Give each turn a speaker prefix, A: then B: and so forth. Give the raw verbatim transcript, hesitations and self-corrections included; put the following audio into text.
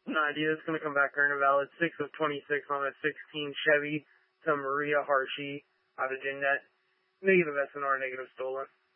A: an idea that's going to come back earn a valid six of twenty-six on a sixteen Chevy to Maria Harshey out of Jeannette. Negative S N R, negative stolen.